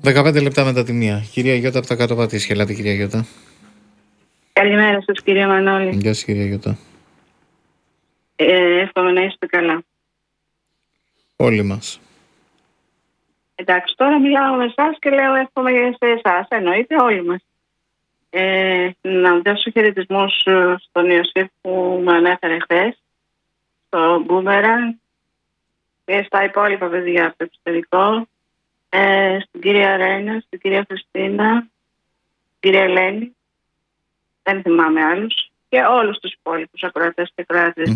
15 λεπτά μετά τη μία. Κυρία Γιώτα από τα κάτω Πατήσια. Ελάτε, κυρία Γιώτα. Καλημέρα σας, κυρία Μανώλη. Γεια σας, κυρία Γιώτα. Εύχομαι να είστε καλά. Όλοι μας. Εντάξει, τώρα μιλάω με εσάς και λέω εύχομαι σε εσάς. Εννοείται όλοι μας. Να δώσω χαιρετισμούς στον Ιωσήφ που με ανέφερε χθες, στο Μπούμεραν και στα υπόλοιπα παιδιά από το εξωτερικό, στην κυρία Ρένα, στην κυρία Χριστίνα, στην κυρία Ελένη, δεν θυμάμαι άλλους, και όλους τους υπόλοιπους ακροατές και ακροάτες.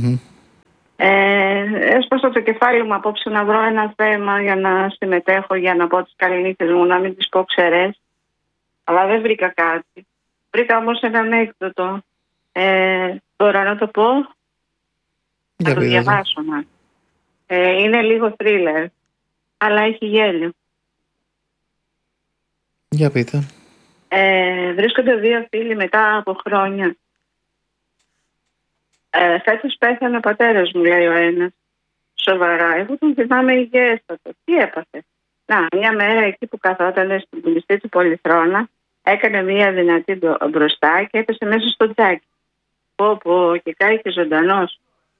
Έσπασα το κεφάλι μου απόψε να βρω ένα θέμα για να συμμετέχω, για να πω τις καληνύχτες μου, να μην τις πω ξερές, αλλά δεν βρήκα κάτι. Βρήκα όμως ένα ανέκδοτο. Μπορώ να το πω? Να το διαβάσω. Είναι λίγο thriller, αλλά έχει γέλιο. Για πείτε. Βρίσκονται δύο φίλοι μετά από χρόνια. Φέτος πέθανε ο πατέρας μου, λέει ο ένας. Σοβαρά, εγώ τον θυμάμαι υγιέστατο. Τι έπαθε? Να, μια μέρα εκεί που καθόταν στην πουλιστή του Πολυθρόνα, έκανε μια δυνατή μπροστά και έπεσε μέσα στο τζάκι. Πω, και κάηκε ζωντανός.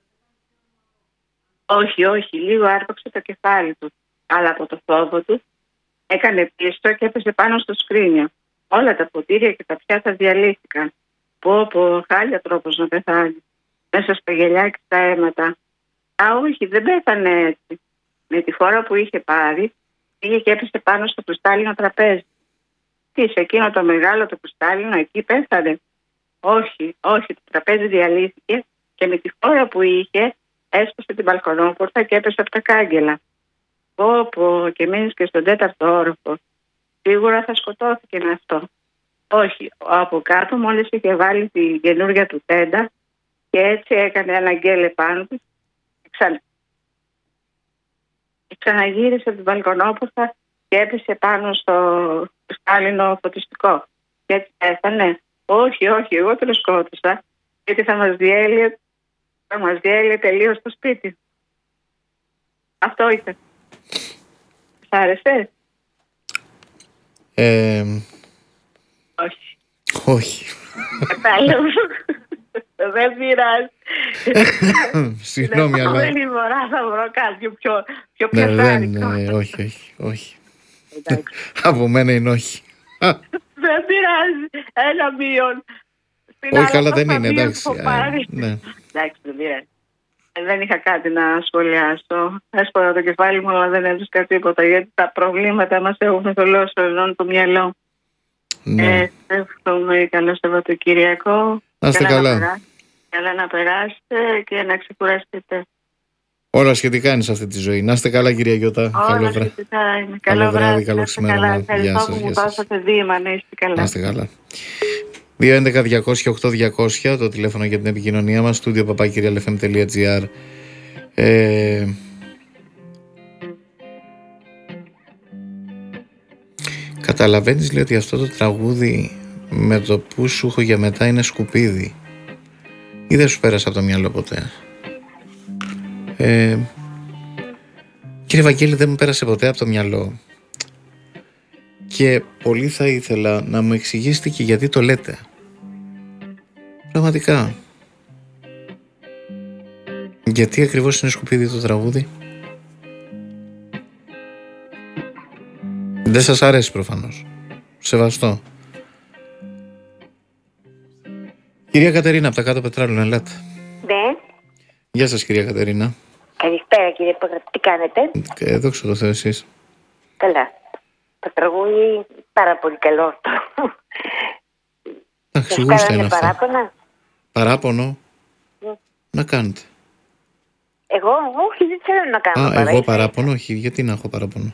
Όχι, λίγο άρπαξε το κεφάλι του. Αλλά από το φόβο του έκανε πίσω και έπεσε πάνω στο σκρίνιο. Όλα τα ποτήρια και τα πιάτα διαλύθηκαν. Πω, χάλια τρόπος να πεθάνει. Μέσα στα γελιά και στα αίματα. Όχι, δεν πέθανε έτσι. Με τη φόρα που είχε πάρει, πήγε και έπεσε πάνω στο κρυστάλλινο τραπέζι. Τι, σε εκείνο το μεγάλο το κρυστάλλινο, εκεί πέθανε? Όχι, το τραπέζι διαλύθηκε και με τη φόρα που είχε έσπασε την μπαλκονόπορτα και έπεσε από τα κάγκελα. Πω, και μείνεις και στον 4ο όροφο. Σίγουρα θα σκοτώθηκε με αυτό. Όχι, από κάτω μόλις είχε βάλει την καινούργια του τέντα και έτσι έκανε ένα γκέλε πάνω του. Ξαναγύρισε την μπαλκονόπορτα και έπεσε πάνω στο κρυστάλλινο φωτιστικό. Και έτσι πέθανε? Όχι, εγώ τον σκότωσα, γιατί θα μας διέλυε τελείως το σπίτι. Αυτό ήταν. Σ' άρεσε? Όχι. Κατάλαβα. Δεν πειράζει. Συγγνώμη, αλλά... Την επόμενη φορά θα βρω κάτι πιο πιασάρικο. Όχι. Από μένα είναι όχι. Δεν πειράζει. Ένα μείον. Όχι, καλά δεν είναι, εντάξει. Εντάξει, δεν πειράζει. Δεν είχα κάτι να σχολιάσω. Έσπαρα το κεφάλι μου, αλλά δεν έβρισκα τίποτα, γιατί τα προβλήματα μας έχουν θολώσει όλο το μυαλό. Εύχομαι καλό Σαββατοκύριακο. Να είστε καλά. Καλά να περάσετε και να ξεκουραστείτε. Όλα σχετικά είναι σε αυτή τη ζωή. Να είστε καλά, κυρία Γιώτα. Όλα σχετικά είναι. Καλό βράδυ, καλό ξημέρωμα. Ευχαριστώ που μου δώσατε βήμα. Να είστε καλά. Να είστε καλά. 211-200-8200 το τηλέφωνο για την επικοινωνία μας. Studio papakirialfm.gr. Καταλαβαίνεις, λέει, ότι αυτό το τραγούδι με το που σου έχω για μετά είναι σκουπίδι, ή δεν σου πέρασε από το μυαλό ποτέ? Κύριε Βαγγέλη, δεν μου πέρασε ποτέ από το μυαλό και πολύ θα ήθελα να μου εξηγήσετε και γιατί το λέτε. Πραγματικά. Γιατί ακριβώς είναι σκουπίδι το τραγούδι? Δεν σας αρέσει προφανώς. Σεβαστό. Κυρία Κατερίνα από τα κάτω Πετράλων, ελάτε. Ναι. Γεια σας, κυρία Κατερίνα. Καλησπέρα, κύριε Παγραπ, τι κάνετε? Δόξα τω Θεώ, εσείς? Καλά. Το τραγούδι πάρα πολύ καλό. Εντάξει, γούστα είναι αυτά. Παράπονα? Παράπονο? Να κάνετε. Εγώ, όχι, δεν θέλω να κάνω παράπονο. Εγώ παράπονο, όχι, γιατί να έχω παράπονο?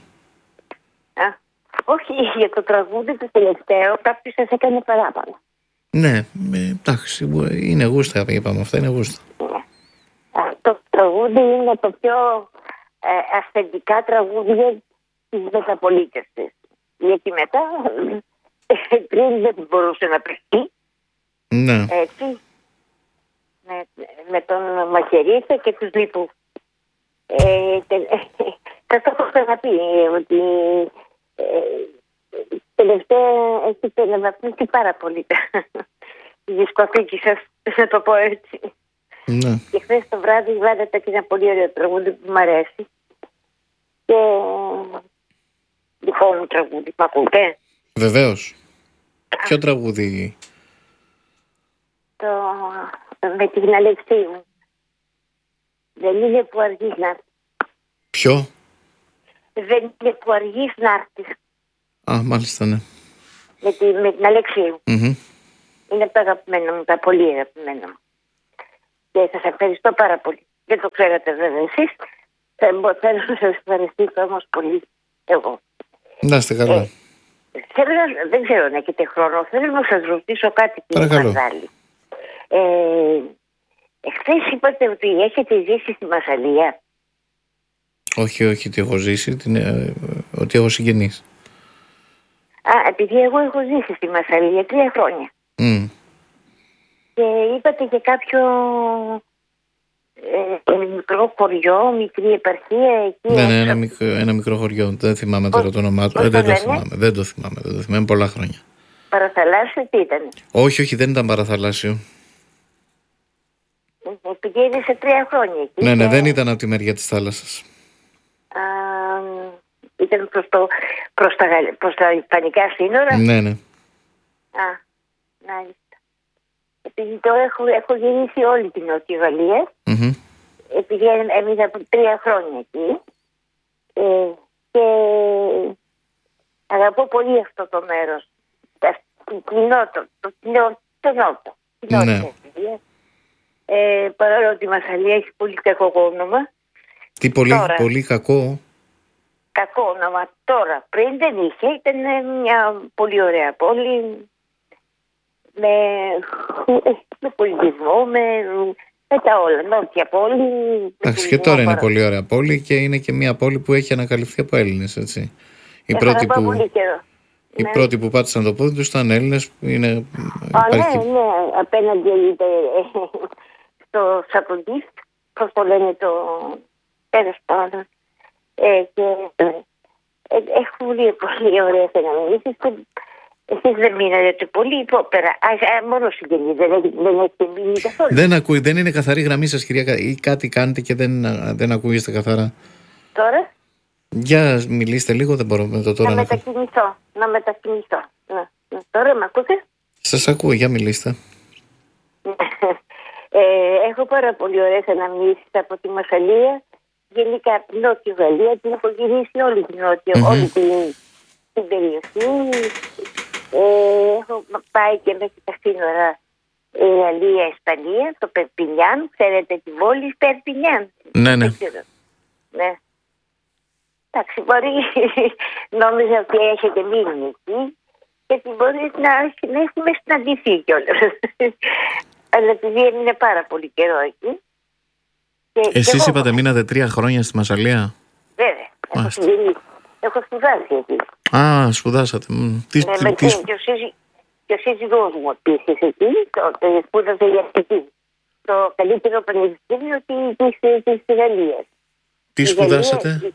Όχι, για το τραγούδι το τελευταίο κάποιος σας έκανε παράπονο. Ναι, εντάξει, είναι γούστα, είπαμε, αυτά είναι γούστα. Το τραγούδι είναι το πιο αυθεντικά τραγούδια της μεταπολίτευσης. Γιατί μετά πριν δεν μπορούσε να παιχτεί. Ναι. Έτσι. Με τον Μαχαιρίθα και τους λοιπούς. Θα το έχω ξαναπεί ότι έχετε αναβαθμίσει πάρα πολύ τη δισκοθήκη σας, να το πω έτσι. Ναι. Και χθες το βράδυ βάλατε και ένα πολύ ωραίο τραγούδι που μου αρέσει. Και δικό μου τραγούδι, μ' ακούτε? Βεβαίως. Ποιο τραγούδι? Με την Αλεξίου. Δεν είναι που αργείς να έρθεις. Ποιο? Δεν είναι που αργείς να έρθεις. Α, μάλιστα, ναι. Με την Αλεξίου. Mm-hmm. Είναι από τα αγαπημένα μου, τα πολύ αγαπημένα μου. Και σας ευχαριστώ πάρα πολύ. Δεν το ξέρατε βέβαια εσείς. Θέλω να σας ευχαριστήσω όμως πολύ εγώ. Να είστε καλά. Δεν ξέρω αν έχετε χρόνο. Θέλω να σας ρωτήσω κάτι, κύριε Παρδάλη. Εχθές είπατε ότι έχετε ζήσει στη Μασσαλία. Όχι, ότι έχω ζήσει, ότι έχω συγγενείς. Επειδή εγώ έχω ζήσει στη Μασσαλία 3 χρόνια. Και είπατε και κάποιο μικρό χωριό, μικρή επαρχία εκεί. Ναι, ένα μικρό χωριό. Δεν θυμάμαι τώρα το όνομά του. Δεν το θυμάμαι. Πολλά χρόνια. Παραθαλάσσιο τι ήταν? Όχι, δεν ήταν παραθαλάσσιο. Επειδή σε 3 χρόνια εκεί. Ναι, δεν ήταν από τη μεριά της θάλασσας. Ήταν προς τα ισπανικά σύνορα. Ναι. Μάλιστα. Επειδή το έχω γυρίσει όλη την Νότια Γαλλία. Mm-hmm. Επειδή έμεινα 3 χρόνια εκεί. Και αγαπώ πολύ αυτό το μέρος. Το νότο. Ναι. Παρόλο ότι η Μασσαλία έχει πολύ κακό όνομα. Τι πολύ κακό? Κακό όνομα. Τώρα, πριν δεν είχε, ήταν μια πολύ ωραία πόλη με πολιτισμό, με τα όλα. Νότια πόλη. Εντάξει, και τώρα είναι πολύ ωραία πόλη και είναι και μια πόλη που έχει ανακαλυφθεί από Έλληνες, έτσι. Οι πρώτοι που πάτησαν το πόδι τους ήταν Έλληνες. Ναι, απέναντι στο Σαποντίφ, πώς το λένε τέλος πάντων. Έχουν πολύ ωραίες αναμνήσεις και εσείς δεν μείνατε πολύ υπόπερα. Μόνο συγγενείς, δεν έχετε μείνει καθόλου. Δεν ακούει, δεν είναι καθαρή γραμμή σας, κυρία, ή κάτι κάνετε και δεν ακούγεστε καθαρά. Τώρα? Για μιλήστε λίγο, δεν μπορώ με το τώρα. Να μετακινηθώ. Τώρα με ακούτε? Σας ακούω, για μιλήστε. Έχω πάρα πολύ ωραίες αναμνήσεις από τη Μασσαλία. Γενικά από την Νότια Γαλλία την έχω γυρίσει όλη την Νότια, όλη την περιοχή. Έχω πάει και μέχρι τα σύνορα Γαλλία, Ισπανία, το Περπινιάν. Ξέρετε την πόλη Περπινιάν? Ναι. Ναι. Εντάξει, μπορεί, νόμιζα ότι έχετε μείνει εκεί και ότι μπορεί να έχουμε συναντηθεί κιόλας. Αλλά επειδή έμεινε πάρα πολύ καιρό εκεί. Εσείς είπατε μείνατε 3 χρόνια στη Μασσαλία? Βέβαια, έχω σπουδάσει εκεί. Σπουδάσατε. Και ο σύζυγός μου επίσης εκεί, σπούδασε ιατρική. Το καλύτερο πανεπιστήμιο της Γαλλίας. Τι σπουδάσατε?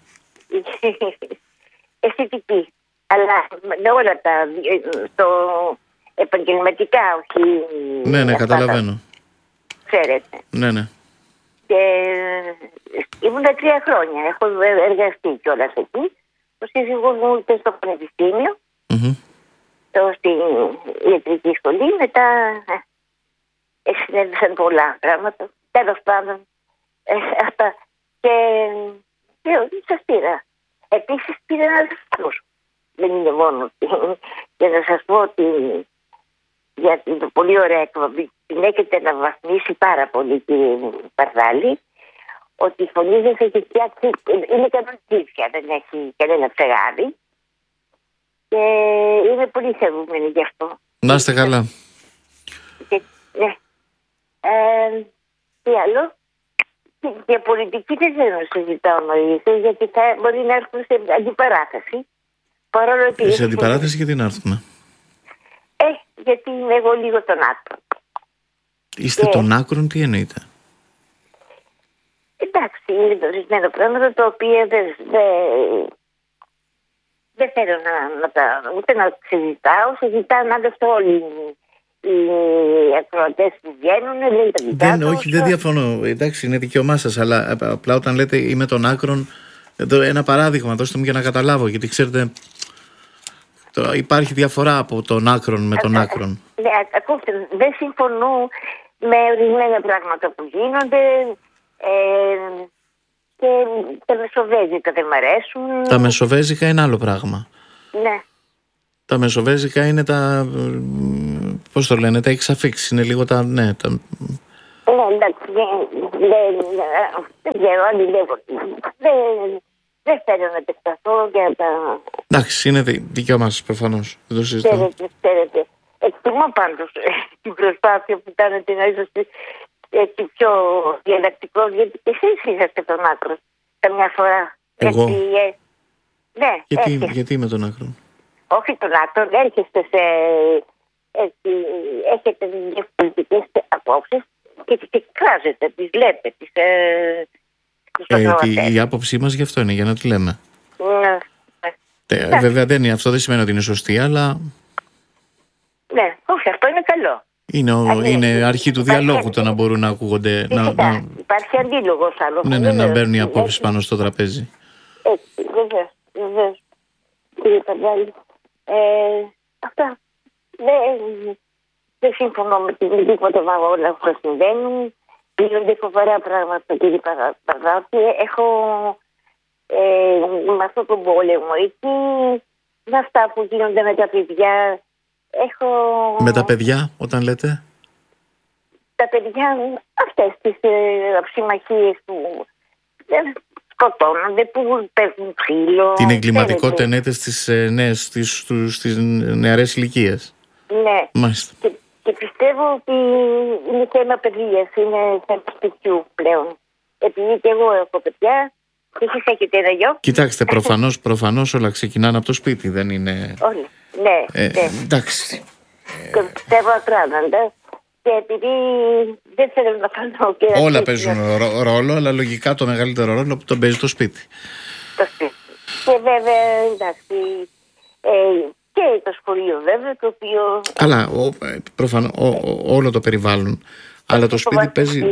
Αισθητική. Αλλά με όλα τα επαγγελματικά, όχι. Ναι, καταλαβαίνω. Ξέρετε. Ναι. Και ήμουν 3 χρόνια. Έχω εργαστεί κιόλας εκεί. Ο σύζυγός μου ήταν στο πανεπιστήμιο, στην ιατρική σχολή. Μετά συνέβησαν πολλά πράγματα. Τέλος πάντων, αυτά. Και σας πήρα. Επίσης πήρα αριθμούς. Δεν είναι μόνο για να σας πω ότι για την πολύ ωραία εκπομπή την έχετε αναβαθμίσει πάρα πολύ, κύριε Παρδάλη, ότι η φωνή σας έχει φτιάξει, είναι κανονική πια, δεν έχει κανένα ψεγάδι και είμαι πολύ θερούμενη γι' αυτό. Να είστε καλά. Ναι. Τι άλλο? Για πολιτική δεν θέλω να συζητάω μαζί σας, γιατί μπορεί να έρθουν σε αντιπαράθεση. Σε αντιπαράθεση γιατί να έρθουμε? Γιατί είμαι εγώ λίγο των άκρων. Είστε των άκρων, τι εννοείτε? Εντάξει, είναι ορισμένα πράγματα τα οποία δεν θέλω ούτε να συζητάνε άλλωστε όλοι οι ακροατές που βγαίνουν. Όχι, δεν διαφωνώ. Εντάξει, είναι δικαίωμά σας, αλλά απλά όταν λέτε είμαι των άκρων, ένα παράδειγμα, δώστε μου για να καταλάβω, γιατί ξέρετε, υπάρχει διαφορά από τον άκρον με τον άκρον. Ναι, ακούστε, δεν συμφωνώ με ορισμένα πράγματα που γίνονται και τα μεσοβέζικα δεν μ' αρέσουν. Τα μεσοβέζικα είναι άλλο πράγμα. Ναι. Τα μεσοβέζικα είναι τα, πώς το λένε, τα έχεις αφήξει, είναι λίγο τα, ναι. Ναι, εντάξει, δεν ξέρω, δεν θέλω να επεκταθώ για τα... Εντάξει, είναι δικαίωμά σας προφανώς, δεν το συζητώ. Ξέρετε, εκτιμώ πάντως την προσπάθεια που κάνετε να είσαστε έτσι πιο διαλλακτικός, γιατί και εσείς είσαστε τον άκρο καμιά φορά. Εγώ? Ναι. Γιατί είμαι τον άκρο? Όχι τον άκρο, έρχεστε σε... Έτσι, έχετε διαφορετικές απόψεις και τις εκφράζετε, τις λέτε, η άποψή μας γι' αυτό είναι, για να τη λέμε. Ναι. Βέβαια αυτό δεν σημαίνει ότι είναι σωστή, αλλά... Ναι, όχι, αυτό είναι καλό. Είναι αρχή του διαλόγου το να μπορούν να ακούγονται. Υπάρχει αντίλογος άλλο. Ναι, να μπαίνουν οι απόψεις πάνω στο τραπέζι. Έτσι, βεβαίως. Κύριε Παντζάλη, αυτά. Δεν συμφωνώ με τίποτα όλα που συμβαίνουν. Γίνονται φοβερά πράγματα, κύριε Παντζάλη. Έχω με αυτόν τον πόλεμο εκεί, με αυτά που γίνονται με τα παιδιά. Με τα παιδιά, όταν λέτε? Τα παιδιά, αυτές τις συμμαχίες που σκοτώνονται, που παίρνουν ξύλο. Την εγκληματικότητα ενέται στις νεαρές ηλικίες. Ναι. Μάλιστα. Και πιστεύω ότι είναι θέμα παιδείας, είναι θέμα σπιτιού πλέον. Επειδή και εγώ έχω παιδιά, και εσείς έχετε ένα γιο. Κοιτάξτε, προφανώς όλα ξεκινάνε από το σπίτι, δεν είναι... Όλοι. Ναι. Εντάξει. Και πιστεύω ακράδαντα. Και επειδή δεν θέλω να κάνω και... Όλα παίζουν ρόλο, αλλά λογικά το μεγαλύτερο ρόλο που τον παίζει το σπίτι. Το σπίτι. Και βέβαια, εντάξει, και το σχολείο βέβαια, το οποίο... Καλά, προφανώς όλο το περιβάλλον. Αλλά το σπίτι παίζει...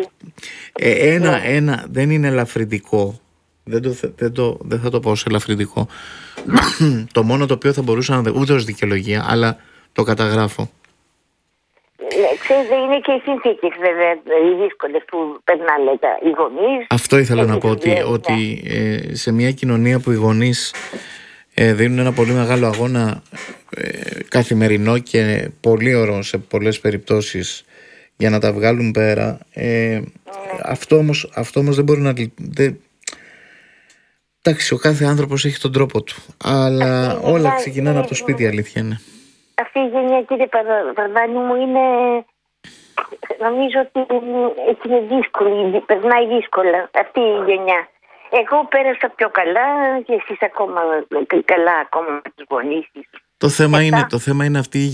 δεν είναι ελαφρυντικό. Δεν θα το πω ως ελαφρυντικό. Το μόνο το οποίο θα μπορούσα να ούτε ως δικαιολογία, αλλά το καταγράφω. Ξέρετε, είναι και οι συνθήκες βέβαια οι δύσκολες που περνάνε οι γονείς. Αυτό ήθελα να πω, ότι σε μια κοινωνία που οι γονείς δίνουν ένα πολύ μεγάλο αγώνα καθημερινό και πολύ ωραίο σε πολλές περιπτώσεις για να τα βγάλουν πέρα, αυτό όμως δεν μπορεί να... Εντάξει, ο κάθε άνθρωπος έχει τον τρόπο του, αλλά όλα ξεκινάνε από το σπίτι, αλήθεια είναι. Αυτή η γενιά, κύριε Παρδάνη μου, νομίζω ότι είναι δύσκολη, περνάει δύσκολα αυτή η γενιά. Εγώ πέρασα πιο καλά και εσείς ακόμα καλά ακόμα με τους γονείς. Το θέμα είναι αυτή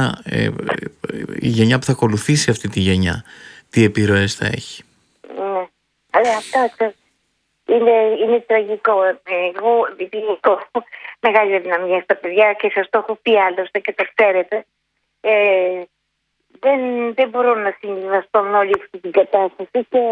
η γενιά που θα ακολουθήσει αυτή τη γενιά. Τι επιρροές θα έχει. Ναι, αλλά αυτά είναι τραγικό. Εγώ έχω μεγάλη δυναμία στα παιδιά και σας το έχω πει άλλωστε και το ξέρετε. Δεν μπορώ να συμβιβαστώ με όλη αυτή την κατάσταση και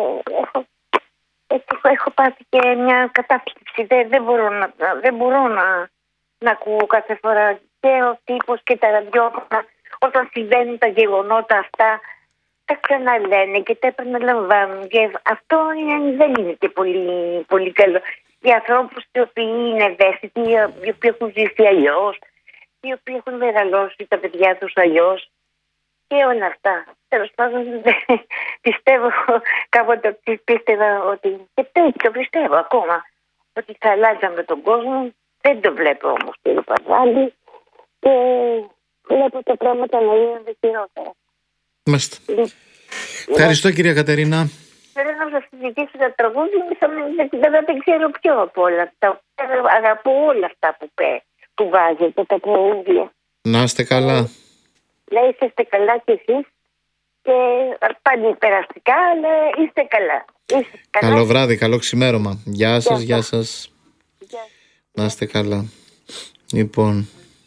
έχω πάθει και μια κατάπληξη. Δεν μπορώ να ακούω κάθε φορά και ο τύπος και τα ραδιόφωνα όταν συμβαίνουν τα γεγονότα αυτά. Τα ξαναλένε και τα επαναλαμβάνουν και αυτό δεν είναι και πολύ, πολύ καλό. Για ανθρώπους οι οποίοι είναι ευαίσθητοι, οι οποίοι έχουν ζήσει αλλιώς, οι οποίοι έχουν μεγαλώσει τα παιδιά τους αλλιώς και όλα αυτά. Τέλος πάντων, πιστεύω, κάποτε πίστευα ότι, και το πιστεύω ακόμα, ότι θα αλλάζαμε τον κόσμο. Δεν το βλέπω όμως, κύριε Παρδάλη, και βλέπω τα πράγματα να είναι χειρότερα. Μάλιστα. Ευχαριστώ, κυρία Κατερίνα. Θέλω να σας συζητήσω τα τραγούδια, δεν ξέρω ποιο από όλα αυτά. Αγαπώ όλα αυτά που βάζετε, τα τραγούδια. Να είστε καλά. Να είστε καλά κι εσείς και πάλι περαστικά, αλλά είστε καλά. Καλό βράδυ, καλό ξημέρωμα. Γεια σας, γεια σας. Να είστε καλά. Λοιπόν,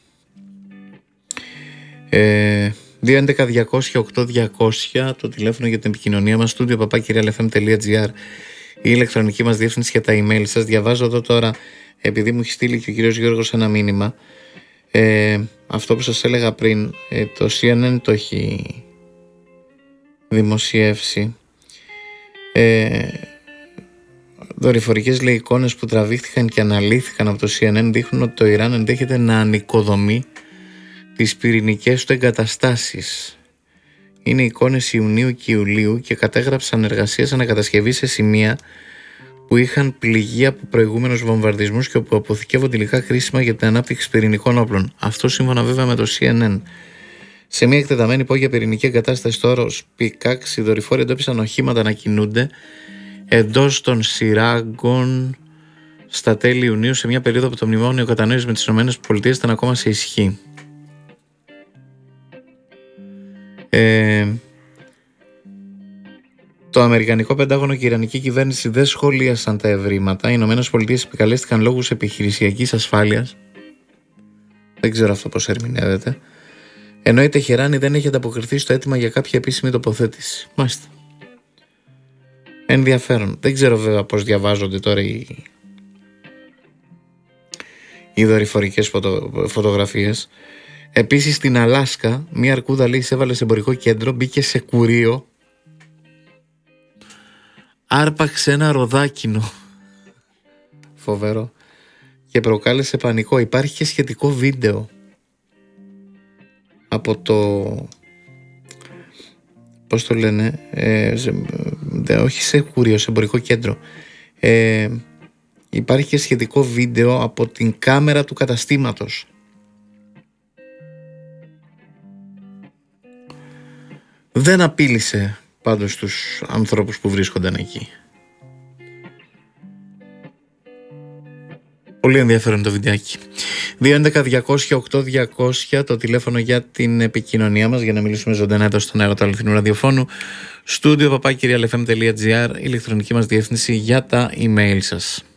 211-200-8200 το τηλέφωνο για την επικοινωνία μας, studio papakirialfm.gr, η ηλεκτρονική μας διεύθυνση για τα email σας. Διαβάζω εδώ τώρα, επειδή μου έχει στείλει και ο κύριος Γιώργος ένα μήνυμα, αυτό που σας έλεγα πριν, το CNN το έχει δημοσιεύσει. Δορυφορικές λέει εικόνες που τραβήχθηκαν και αναλύθηκαν από το CNN δείχνουν ότι το Ιράν ενδέχεται να ανοικοδομεί τις πυρηνικές του εγκαταστάσεις. Είναι εικόνες Ιουνίου και Ιουλίου και κατέγραψαν εργασίες ανακατασκευή σε σημεία που είχαν πληγεί από προηγούμενους βομβαρδισμούς και όπου αποθηκεύονται υλικά χρήσιμα για την ανάπτυξη πυρηνικών όπλων. Αυτό σύμφωνα βέβαια με το CNN. Σε μια εκτεταμένη υπόγεια πυρηνική εγκατάσταση στο όρος Πικάξ, οι δορυφόροι εντόπισαν οχήματα να κινούνται εντός των σειράγκων στα τέλη Ιουνίου, σε μια περίοδο που το μνημόνιο κατανόηση με τις ΗΠΑ ήταν ακόμα σε ισχύ. Το Αμερικανικό Πεντάγωνο και η Ιρανική κυβέρνηση δεν σχολίασαν τα ευρήματα. Οι Ηνωμένες Πολιτείες επικαλέστηκαν λόγους επιχειρησιακής ασφάλειας. Δεν ξέρω αυτό πώς ερμηνεύεται. Ενώ η Τεχεράνη δεν έχει ανταποκριθεί στο αίτημα για κάποια επίσημη τοποθέτηση. Μάλιστα. Ενδιαφέρον. Δεν ξέρω βέβαια πώς διαβάζονται τώρα οι δορυφορικές φωτογραφίες. Επίσης στην Αλάσκα μια αρκούδα λέει έβαλε σε εμπορικό κέντρο, μπήκε σε κουρίο, άρπαξε ένα ροδάκινο, φοβερό, και προκάλεσε πανικό. Υπάρχει και σχετικό βίντεο από το, πώς το λένε, όχι σε κουρίο, σε εμπορικό κέντρο, υπάρχει και σχετικό βίντεο από την κάμερα του καταστήματος. Δεν απείλησε πάντως τους ανθρώπους που βρίσκονταν εκεί. Πολύ ενδιαφέρον το βιντεάκι. 211-200-8200 το τηλέφωνο για την επικοινωνία μας, για να μιλήσουμε ζωντανά εδώ στον αέρα του αληθινού ραδιοφώνου. Studio papakirialfm.gr, ηλεκτρονική μας διεύθυνση για τα email σας.